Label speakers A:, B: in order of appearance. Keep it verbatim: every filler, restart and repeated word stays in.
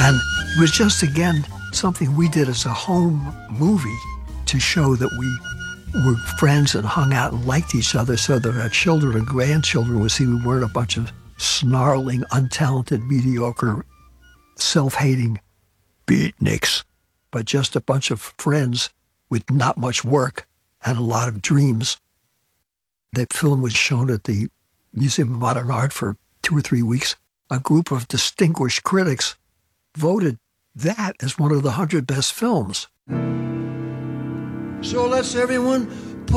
A: And it was just, again, something we did as a home movie to show that we were friends and hung out and liked each other so that our children and grandchildren would see we weren't a bunch of snarling, untalented, mediocre, self-hating beatniks, but just a bunch of friends with not much work and a lot of dreams. That film was shown at the Museum of Modern Art for two or three weeks. A group of distinguished critics voted that as one of the hundred best films. So let's everyone